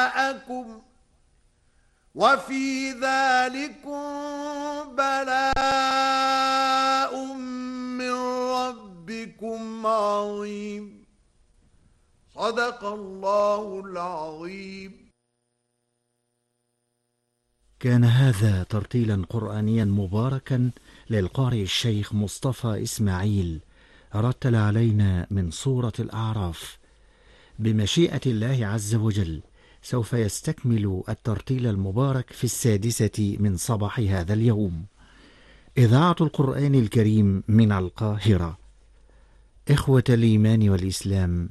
جاءكم وفي ذلكم بلاء من ربكم عظيم. صدق الله العظيم. كان هذا ترتيلا قرآنيا مباركا للقارئ الشيخ مصطفى إسماعيل، رتل علينا من سورة الأعراف. بمشيئة الله عز وجل سوف يستكمل الترتيل المبارك في 6 من صباح هذا اليوم. إذاعة القرآن الكريم من القاهرة. إخوة الإيمان والإسلام،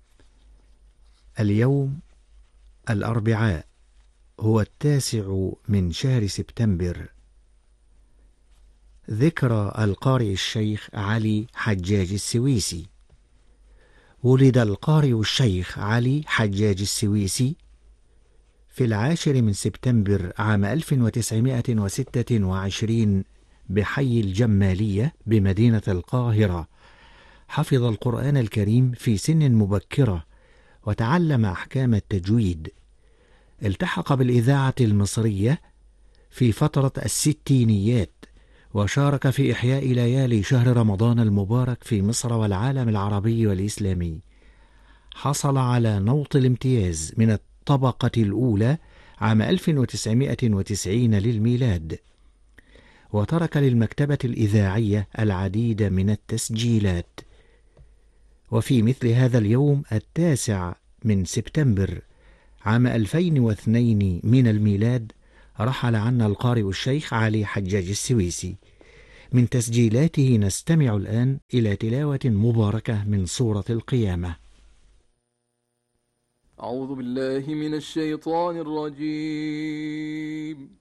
اليوم الأربعاء هو 9 من شهر سبتمبر، ذكرى القارئ الشيخ علي حجاج السويسي. ولد القارئ الشيخ علي حجاج السويسي في 10 من سبتمبر عام 1926 بحي الجمالية بمدينة القاهرة. حفظ القرآن الكريم في سن مبكرة وتعلم أحكام التجويد. التحق بالإذاعة المصرية في فترة الستينيات، وشارك في إحياء ليالي شهر رمضان المبارك في مصر والعالم العربي والإسلامي. حصل على نوط الامتياز من الطبقة الأولى عام 1990 للميلاد، وترك للمكتبة الإذاعية العديد من التسجيلات. وفي مثل هذا اليوم 9 من سبتمبر عام 2002 من الميلاد رحل عنا القارئ الشيخ علي حجاج السويسي. من تسجيلاته نستمع الآن إلى تلاوة مباركة من سورة القيامة. أعوذ بالله من الشيطان الرجيم.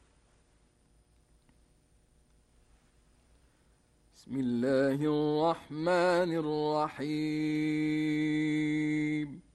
بسم الله الرحمن الرحيم.